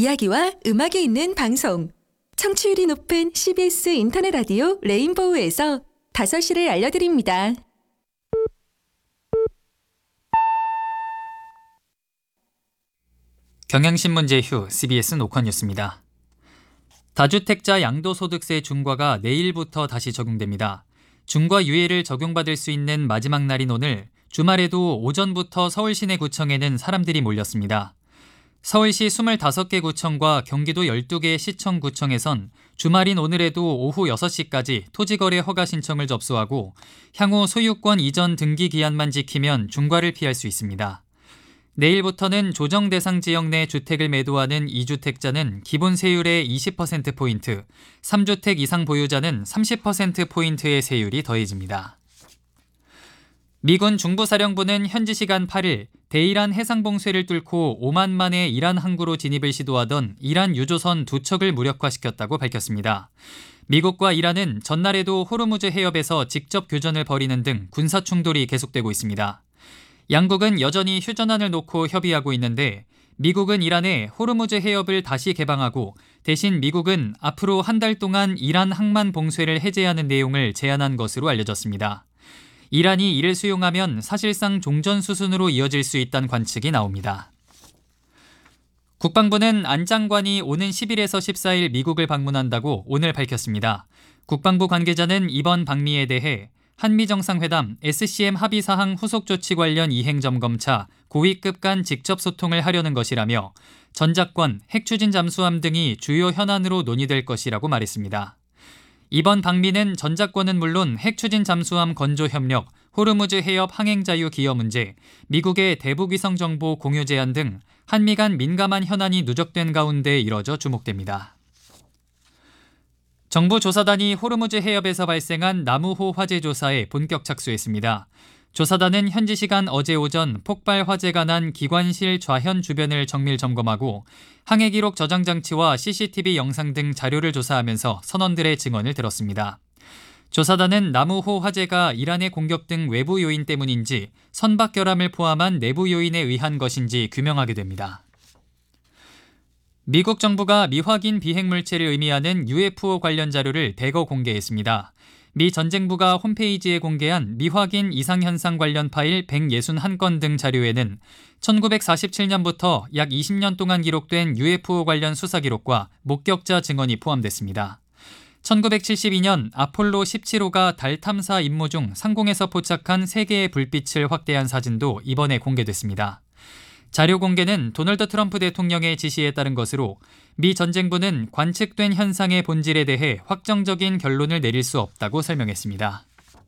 이야기와 음악이 있는 방송. 청취율이 높은 CBS 인터넷 라디오 레인보우에서 5시를 알려드립니다. 경향신문 제휴 CBS 녹화뉴스입니다. 다주택자 양도소득세 중과가 내일부터 다시 적용됩니다. 중과 유예를 적용받을 수 있는 마지막 날인 오늘, 주말에도 오전부터 서울 시내구청에는 사람들이 몰렸습니다. 서울시 25개 구청과 경기도 12개 시청구청에선 주말인 오늘에도 오후 6시까지 토지거래 허가 신청을 접수하고 향후 소유권 이전 등기 기한만 지키면 중과를 피할 수 있습니다. 내일부터는 조정 대상 지역 내 주택을 매도하는 2주택자는 기본 세율의 20%포인트, 3주택 이상 보유자는 30%포인트의 세율이 더해집니다. 미군 중부사령부는 현지 시간 8일 대이란 해상봉쇄를 뚫고 오만만에 이란 항구로 진입을 시도하던 이란 유조선 2척을 무력화시켰다고 밝혔습니다. 미국과 이란은 전날에도 호르무즈 해협에서 직접 교전을 벌이는 등 군사 충돌이 계속되고 있습니다. 양국은 여전히 휴전안을 놓고 협의하고 있는데 미국은 이란에 호르무즈 해협을 다시 개방하고 대신 미국은 앞으로 한 달 동안 이란 항만 봉쇄를 해제하는 내용을 제안한 것으로 알려졌습니다. 이란이 이를 수용하면 사실상 종전 수순으로 이어질 수 있다는 관측이 나옵니다. 국방부는 안 장관이 오는 10일에서 14일 미국을 방문한다고 오늘 밝혔습니다. 국방부 관계자는 이번 방미에 대해 한미정상회담 SCM 합의사항 후속 조치 관련 이행점검차 고위급 간 직접 소통을 하려는 것이라며 전작권, 핵추진 잠수함 등이 주요 현안으로 논의될 것이라고 말했습니다. 이번 방미는 전작권은 물론 핵추진 잠수함 건조 협력, 호르무즈 해협 항행 자유 기여 문제, 미국의 대북 위성 정보 공유 제한 등 한미 간 민감한 현안이 누적된 가운데 이뤄져 주목됩니다. 정부 조사단이 호르무즈 해협에서 발생한 나무호 화재 조사에 본격 착수했습니다. 조사단은 현지 시간 어제 오전 폭발 화재가 난 기관실 좌현 주변을 정밀 점검하고 항해 기록 저장 장치와 CCTV 영상 등 자료를 조사하면서 선원들의 증언을 들었습니다. 조사단은 나무호 화재가 이란의 공격 등 외부 요인 때문인지 선박 결함을 포함한 내부 요인에 의한 것인지 규명하게 됩니다. 미국 정부가 미확인 비핵물체를 의미하는 UFO 관련 자료를 대거 공개했습니다. 미 전쟁부가 홈페이지에 공개한 미확인 이상현상 관련 파일 161건 등 자료에는 1947년부터 약 20년 동안 기록된 UFO 관련 수사 기록과 목격자 증언이 포함됐습니다. 1972년 아폴로 17호가 달 탐사 임무 중 상공에서 포착한 3개의 불빛을 확대한 사진도 이번에 공개됐습니다. 자료 공개는 도널드 트럼프 대통령의 지시에 따른 것으로 미 전쟁부는 관측된 현상의 본질에 대해 확정적인 결론을 내릴 수 없다고 설명했습니다.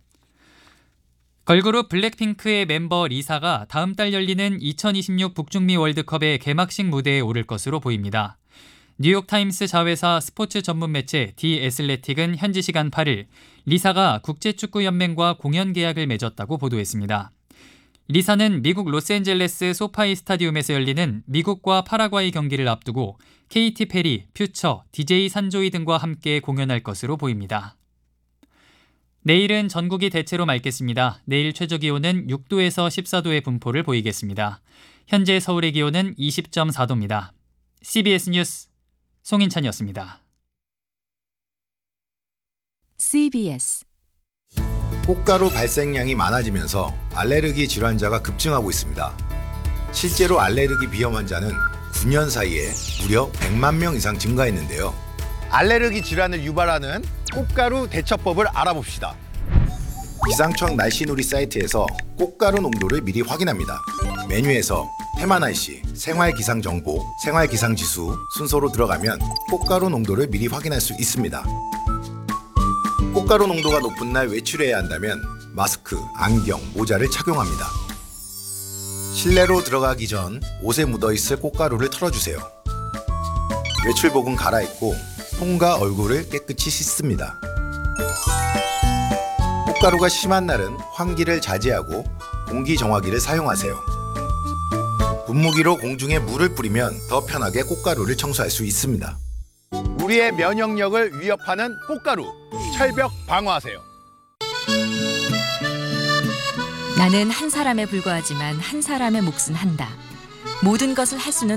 걸그룹 블랙핑크의 멤버 리사가 다음 달 열리는 2026 북중미 월드컵의 개막식 무대에 오를 것으로 보입니다. 뉴욕타임스 자회사 스포츠 전문 매체 디 애슬레틱은 현지 시간 8일 리사가 국제축구연맹과 공연 계약을 맺었다고 보도했습니다. 리사는 미국 로스앤젤레스 소파이 스타디움에서 열리는 미국과 파라과이 경기를 앞두고 케이티 페리, 퓨처, DJ 산조이 등과 함께 공연할 것으로 보입니다. 내일은 전국이 대체로 맑겠습니다. 내일 최저기온은 6도에서 14도의 분포를 보이겠습니다. 현재 서울의 기온은 20.4도입니다. CBS 뉴스 송인찬이었습니다. CBS 꽃가루 발생량이 많아지면서 알레르기 질환자가 급증하고 있습니다. 실제로 알레르기 비염 환자는 9년 사이에 무려 100만 명 이상 증가했는데요. 알레르기 질환을 유발하는 꽃가루 대처법을 알아봅시다. 기상청 날씨놀이 사이트에서 꽃가루 농도를 미리 확인합니다. 메뉴에서 테마날씨, 생활기상정보, 생활기상지수 순서로 들어가면 꽃가루 농도를 미리 확인할 수 있습니다. 꽃가루 농도가 높은 날 외출해야 한다면 마스크, 안경, 모자를 착용합니다. 실내로 들어가기 전 옷에 묻어있을 꽃가루를 털어주세요. 외출복은 갈아입고 손과 얼굴을 깨끗이 씻습니다. 꽃가루가 심한 날은 환기를 자제하고 공기정화기를 사용하세요. 분무기로 공중에 물을 뿌리면 더 편하게 꽃가루를 청소할 수 있습니다. 우리의 면역력을 위협하는 꽃가루, 철벽 방어하세요. 나는 한 사람에 불과하지만 한 사람의 몫은 한다. 모든 것을 할 수는